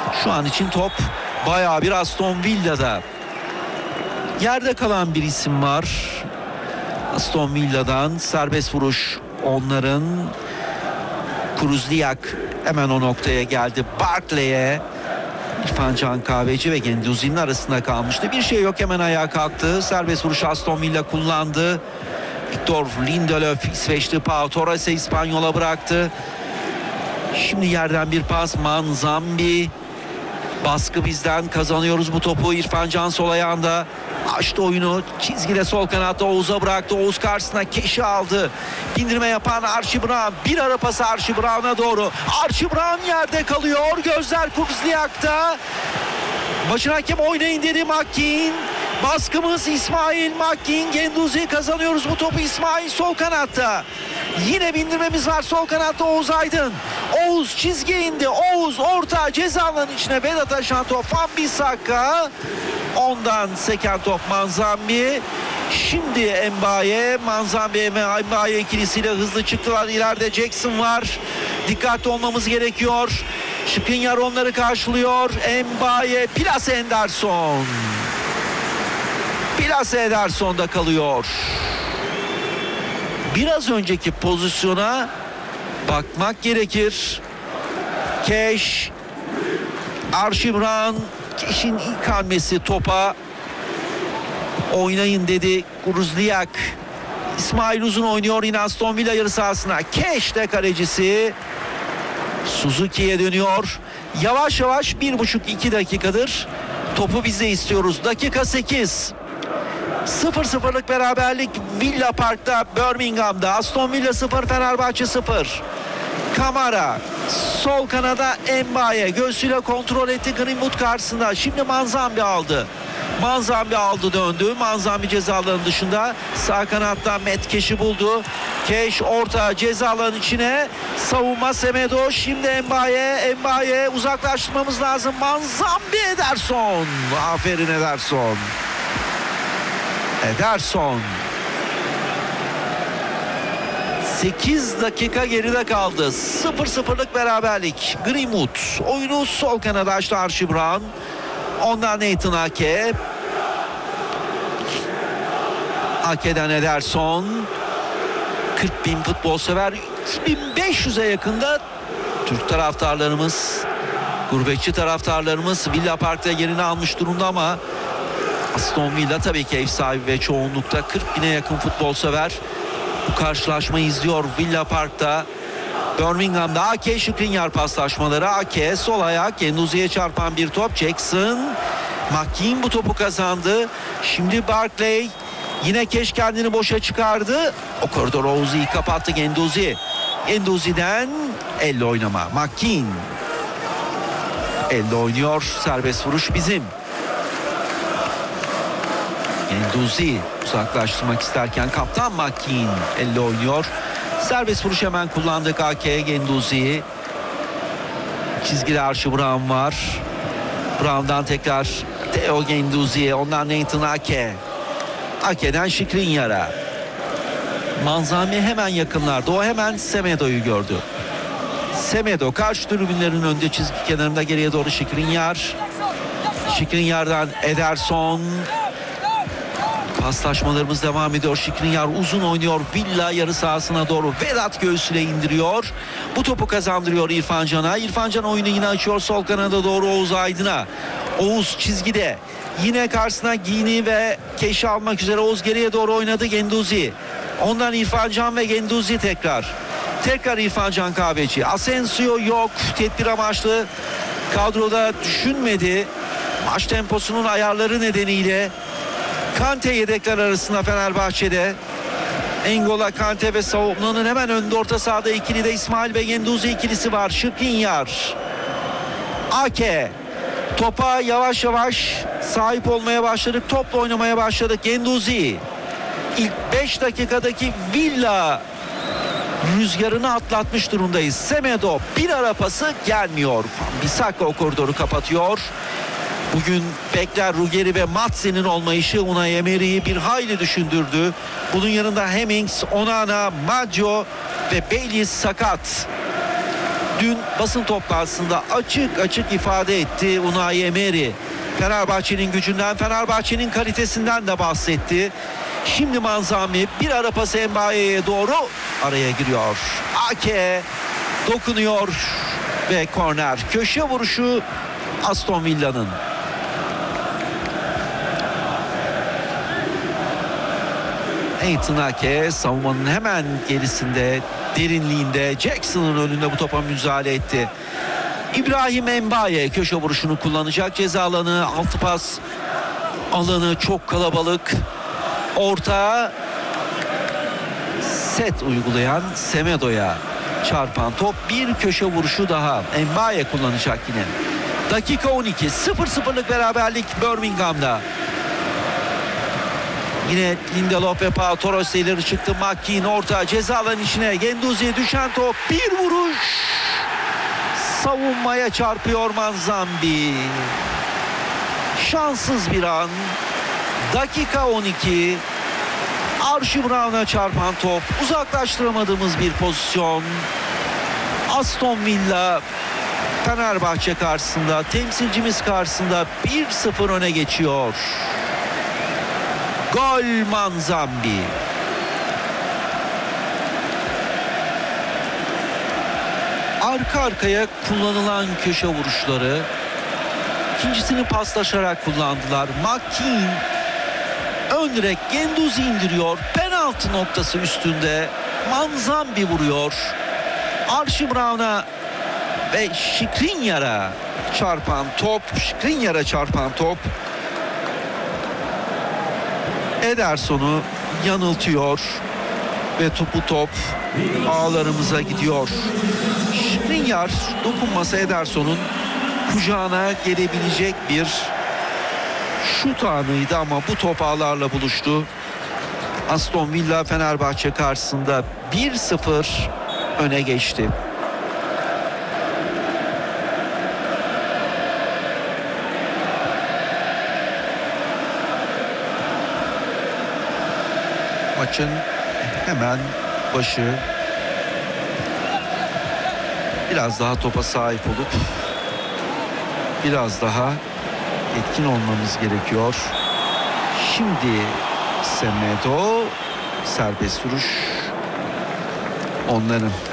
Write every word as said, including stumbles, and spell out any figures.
Şu an için top bayağı bir Aston Villa'da. Yerde kalan bir isim var. Aston Villa'dan serbest vuruş onların. Kruzliak hemen o noktaya geldi. Barkley'e. İrfan Can Kahveci ve Genduzi'nin arasında kalmıştı. Bir şey yok, hemen ayağa kalktı. Serbest vuruş Aston Villa kullandı. Victor Lindelöf İsveçli Pau Torres'e İspanyol'a bıraktı. Şimdi yerden bir pas. Manzambi. Baskı bizden, kazanıyoruz bu topu. İrfan Can sol ayağında açtı oyunu. Çizgide sol kanatta Oğuz'a bıraktı. Oğuz karşısına Keş'i aldı. Bindirme yapan Archie Brown. Bir ara pası Archie Brown'a doğru. Archie Brown yerde kalıyor. Gözler Kruzliak'ta. Başına hakem oynayın dedi McKean. Baskımız İsmail McKean. Genduzi, kazanıyoruz bu topu. İsmail sol kanatta. Yine bindirmemiz var sol kanatta Oğuz Aydın. Oğuz çizgiye indi. Oğuz orta ceza alanının içine. Vedat Aşan top. Wan-Bissaka. Ondan seken top Manzambi. Şimdi Embaye. Manzambi ve Embaye ikilisiyle hızlı çıktılar. İleride Jackson var. Dikkatli olmamız gerekiyor. Skriniar onları karşılıyor. Embaye. Plase Henderson. Plase Henderson'da kalıyor. Biraz önceki pozisyona bakmak gerekir. Keş, Archie Brown, Keş'in ilk hamlesi topa. Oynayın dedi Kruzliak. İsmail Uzun oynuyor yine Aston Villa yarı sahasına. Keş de kalecisi. Suzuki'ye dönüyor. Yavaş yavaş bir buçuk iki dakikadır topu biz de istiyoruz. Dakika sekiz. sıfır sıfırlık beraberlik Villa Park'ta, Birmingham'da. Aston Villa sıfır, Fenerbahçe sıfır. Kamara sol kanada Embaye göğsüyle kontrol etti Greenwood karşısında. Şimdi Manzambi aldı. Manzambi aldı döndü. Manzambi cezaların dışında. Sağ kanatta Met Keş'i buldu. Keş orta cezaların içine. Savunma Semedo. Şimdi Embaye. Embaye uzaklaştırmamız lazım. Manzambi Ederson. Aferin Ederson. Ederson. sekiz dakika geride kaldı. sıfır sıfırlık beraberlik. Greenwood oyunu sol kanada açtı Archie Brown. Ondan Nathan Ake. Ake'den Ederson. kırk bin futbol sever. iki bin beş yüze yakında Türk taraftarlarımız, gurbetçi taraftarlarımız Villa Park'ta yerini almış durumda ama Aston Villa tabii ki ev sahibi ve çoğunlukta kırk bine yakın futbol sever bu karşılaşmayı izliyor Villa Park'ta. Birmingham'da Ake Skriniar paslaşmaları. Ake sol ayak, Genduzi'ye çarpan bir top. Jackson. McKean bu topu kazandı. Şimdi Barkley. Yine Keş kendini boşa çıkardı. O koridor Oğuz'u iyi kapattı Genduzi. Genduzi'den elle oynama. McKean. Elle oynuyor. Serbest vuruş bizim. Genduzi uzaklaştırmak isterken kaptan McKean elle oynuyor. Serbest vuruş hemen kullandık A K Genduzi. Çizgide Archie Brown var. Brown'dan tekrar Theo Genduzi'ye. Ondan Nathan Ake. Ake'den Skriniar'a. Manzami hemen yakınlarda. O hemen Semedo'yu gördü. Semedo karşı tribünlerin önünde çizgi kenarında, geriye doğru Skriniar. Skriniar'dan Ederson. Paslaşmalarımız devam ediyor. Skriniar uzun oynuyor. Villa yarı sahasına doğru. Vedat göğsüyle indiriyor. Bu topu kazandırıyor İrfan Can'a. İrfan Can oyunu yine açıyor. Sol kanada doğru Oğuz Aydın'a. Oğuz çizgide. Yine karşısına Gini ve Keş'i almak üzere. Oğuz geriye doğru oynadı. Genduzi. Ondan İrfan Can ve Genduzi tekrar. Tekrar İrfan Can Kahveci. Asensio yok. Tedbir amaçlı kadroda düşünmedi. Maç temposunun ayarları nedeniyle. Kante yedekler arasında Fenerbahçe'de. Engola, Kante ve savunmanın hemen önünde orta sahada ikili de İsmail ve Genduzi ikilisi var. Skriniar. Ake. Topa yavaş yavaş sahip olmaya başladık. Topla oynamaya başladık. Genduzi. İlk beş dakikadaki Villa rüzgarını atlatmış durumdayız. Semedo bir ara pası gelmiyor. Wan-Bissaka o koridoru kapatıyor. Bugün bekler Ruggeri ve Matsen'in olmayışı Unai Emery'i bir hayli düşündürdü. Bunun yanında Hemmings, Onana, Maggio ve Bailey sakat. dün basın toplantısında açık açık ifade etti Unai Emery. Fenerbahçe'nin gücünden, Fenerbahçe'nin kalitesinden de bahsetti. Şimdi Manzami bir ara pası Embaye'ye doğru araya giriyor. Ake dokunuyor ve korner. Köşe vuruşu Aston Villa'nın. Nathan Ake savunmanın hemen gerisinde, derinliğinde, Jackson'ın önünde bu topa müdahale etti. İbrahim Embaye köşe vuruşunu kullanacak. Ceza alanı, altı pas alanı çok kalabalık. Orta set uygulayan Semedo'ya çarpan top, bir köşe vuruşu daha Embaye kullanacak yine. Dakika on iki, sıfır sıfırlık beraberlik Birmingham'da. Yine Lindelof ve Pau Torres ileri çıktı. McKean orta, ceza alanı içine, Guendouzi'ye düşen top, bir vuruş savunmaya çarpıyor Manzambi. Şanssız bir an. Dakika on iki. Archie Brown'a çarpan top, uzaklaştıramadığımız bir pozisyon. Aston Villa Fenerbahçe karşısında, temsilcimiz karşısında bir sıfır öne geçiyor. Gol Manzambi. Arka arkaya kullanılan köşe vuruşları, ikincisini paslaşarak kullandılar. McKean ön direk, Guendouzi indiriyor. Penaltı noktası üstünde Manzambi vuruyor. Archie Brown'a ve Skriniar'a çarpan top, Skriniar'a çarpan top Ederson'u yanıltıyor ve topu top ağlarımıza gidiyor. Skriniar dokunmasa Ederson'un kucağına gelebilecek bir şut anıydı ama bu top ağlarla buluştu. Aston Villa Fenerbahçe karşısında bir sıfır öne geçti. Maçın hemen başı. Biraz daha topa sahip olup biraz daha etkin olmamız gerekiyor. Şimdi Semedo, serbest vuruş onların.